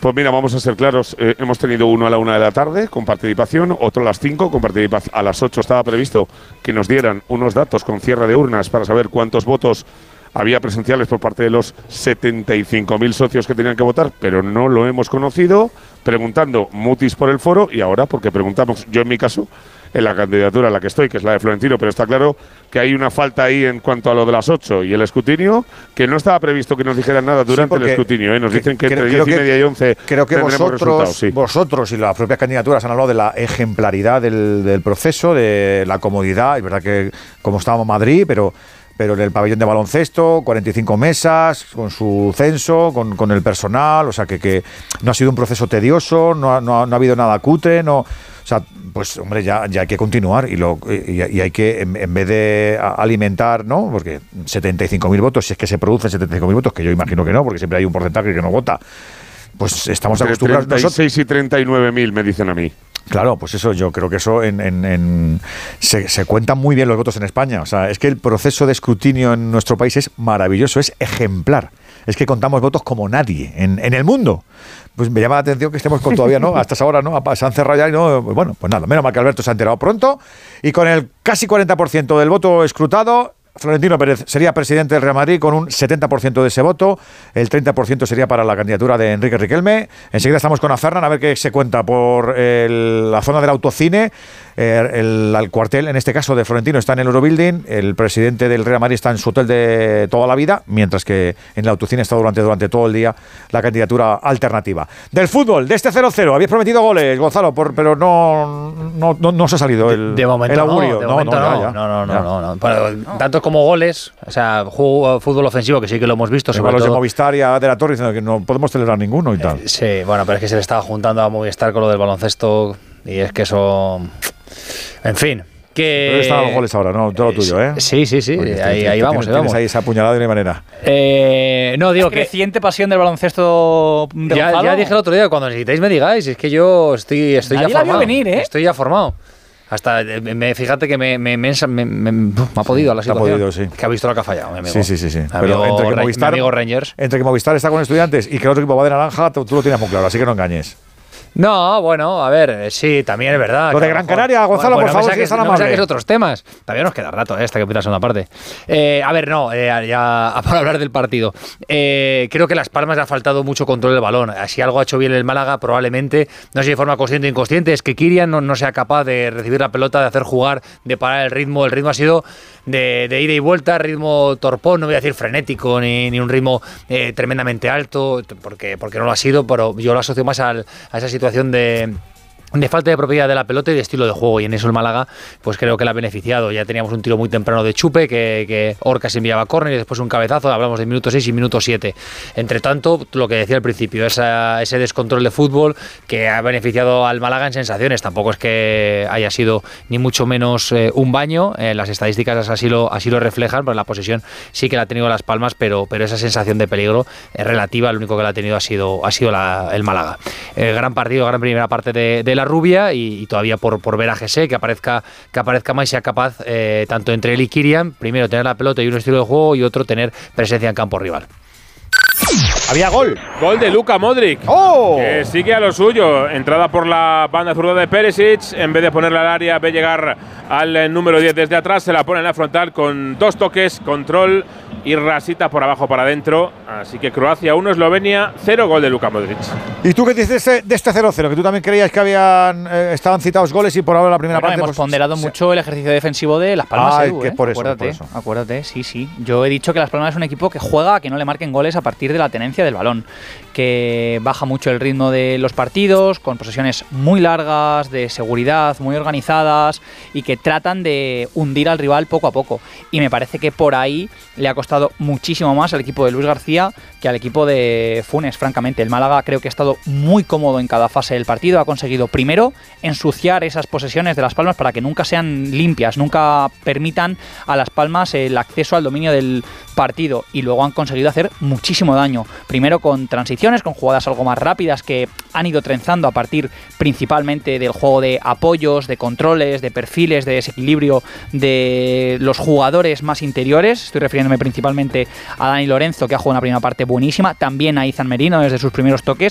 Pues mira, vamos a ser claros. Hemos tenido uno a la 1 de la tarde con participación, otro a las 5 con participación. A las 8 estaba previsto que nos dieran unos datos con cierre de urnas para saber cuántos votos había presenciales por parte de los 75.000 socios que tenían que votar, pero no lo hemos conocido. Preguntando mutis por el foro y ahora porque preguntamos, yo en mi caso, en la candidatura en la que estoy, que es la de Florentino, pero está claro que hay una falta ahí en cuanto a lo de las 8 y el escrutinio, que no estaba previsto que nos dijeran nada durante el escrutinio. Nos dicen que entre 10 y media y 11 creo que vosotros y las propias candidaturas han hablado de la ejemplaridad del proceso, de la comodidad. Es verdad que como estábamos en Madrid, pero en el pabellón de baloncesto, 45 mesas, con su censo, con el personal, o sea que no ha sido un proceso tedioso, no ha habido nada cutre, no, o sea, pues hombre, ya hay que continuar y hay que, en vez de alimentar, ¿no? Porque 75.000 votos, si es que se producen 75.000 votos, que yo imagino que no, porque siempre hay un porcentaje que no vota, pues estamos acostumbrados. 36 y 39.000 me dicen a mí. Claro, pues eso, yo creo que eso se cuentan muy bien los votos en España. O sea, es que el proceso de escrutinio en nuestro país es maravilloso, es ejemplar. Es que contamos votos como nadie en el mundo. Pues me llama la atención que estemos con todavía, ¿no? Hasta esa hora, ¿no? Se han cerrado ya y no. Bueno, pues nada, menos mal que Alberto se ha enterado pronto. Y con el casi 40% del voto escrutado, Florentino Pérez sería presidente del Real Madrid con un 70% de ese voto. El 30% sería para la candidatura de Enrique Riquelme. Enseguida estamos con Fernan a ver qué se cuenta por la zona del autocine. El cuartel, en este caso de Florentino, está en el Eurobuilding. El presidente del Real Madrid está en su hotel de toda la vida, mientras que en el autocine está durante todo el día la candidatura alternativa. Del fútbol, de este 0-0, habéis prometido goles, Gonzalo, pero no se ha salido el augurio. No. Tantos como goles, o sea, fútbol ofensivo, que sí que lo hemos visto. Sobre los de Movistar y a De la Torre diciendo que no podemos celebrar ninguno y tal. Sí, bueno, pero es que se le estaba juntando a Movistar con lo del baloncesto y es que eso... En fin, que... Pero están los goles ahora, ¿no? Todo lo tuyo, ¿eh? Sí, ahí vamos. Tienes ahí esa puñalada de una manera. No, digo que... creciente pasión del baloncesto de Gonzalo. Ya dije el otro día, cuando necesitáis me digáis, es que yo estoy ya formado. La vio venir, ¿eh? Estoy ya formado. Hasta, fíjate que me ha podido la situación. Podido, sí. Que ha visto lo que ha fallado, mi amigo. Sí. Pero entre amigo Rangers. Entre que Movistar está con Estudiantes y que el otro equipo va de naranja, tú lo tienes muy claro, así que no engañes. No, bueno, a ver, sí, también es verdad. Lo de Gran Canaria, Gonzalo, por favor, que no me saques otros temas. También nos queda rato, hasta que empiece la segunda parte. A ver, ya para hablar del partido. Creo que Las Palmas le ha faltado mucho control del balón. Si algo ha hecho bien el Málaga, probablemente, no sé de forma consciente o inconsciente, es que Kylian no sea capaz de recibir la pelota, de hacer jugar, de parar el ritmo. El ritmo ha sido de ida y vuelta, ritmo torpón, no voy a decir frenético, ni un ritmo tremendamente alto, porque no lo ha sido, pero yo lo asocio más a esa situación de falta de propiedad de la pelota y de estilo de juego, y en eso el Málaga pues creo que la ha beneficiado. Ya teníamos un tiro muy temprano de Chupe que Orcas enviaba a córner y después un cabezazo, hablamos de minuto 6 y minuto 7. Entre tanto, lo que decía al principio, ese descontrol de fútbol que ha beneficiado al Málaga en sensaciones. Tampoco es que haya sido ni mucho menos un baño, las estadísticas así lo reflejan, pero la posesión sí que la ha tenido Las Palmas, pero esa sensación de peligro es relativa, lo único que la ha tenido ha sido el Málaga. Gran partido, gran primera parte de la Rubia, y todavía por ver a Jesse que aparezca más y sea capaz, tanto entre él y Kylian, primero tener la pelota y un estilo de juego, y otro tener presencia en campo rival. Había gol. Gol de Luka Modric. ¡Oh! Que sigue a lo suyo. Entrada por la banda zurda de Perisic. En vez de ponerla al área, ve llegar al número 10 desde atrás. Se la pone en la frontal con 2 toques, control y rasita por abajo para adentro. Así que Croacia 1, Eslovenia 0, gol de Luka Modric. ¿Y tú qué dices de este 0-0? Que tú también creías que estaban citados goles y por ahora la primera parte... Hemos ponderado mucho el ejercicio defensivo de Las Palmas. Que es por eso. Acuérdate, sí. Yo he dicho que Las Palmas es un equipo que juega a que no le marquen goles a partir de la tenencia del balón, que baja mucho el ritmo de los partidos, con posesiones muy largas, de seguridad, muy organizadas, y que tratan de hundir al rival poco a poco. Y me parece que por ahí le ha costado muchísimo más al equipo de Luis García que al equipo de Funes, francamente. El Málaga creo que ha estado muy cómodo en cada fase del partido, ha conseguido primero ensuciar esas posesiones de Las Palmas para que nunca sean limpias, nunca permitan a Las Palmas el acceso al dominio del partido, y luego han conseguido hacer muchísimo daño, primero con transiciones, con jugadas algo más rápidas que han ido trenzando a partir principalmente del juego de apoyos, de controles, de perfiles, de desequilibrio de los jugadores más interiores. Estoy refiriéndome principalmente a Dani Lorenzo, que ha jugado una primera parte buenísima, también a Izan Merino desde sus primeros toques,